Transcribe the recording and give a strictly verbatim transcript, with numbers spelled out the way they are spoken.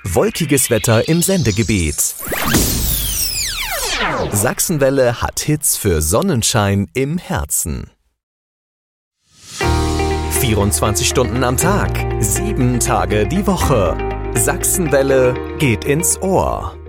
Wolkiges Wetter im Sendegebiet. Sachsenwelle hat Hits für Sonnenschein im Herzen. vierundzwanzig Stunden am Tag, sieben Tage die Woche. Sachsenwelle geht ins Ohr.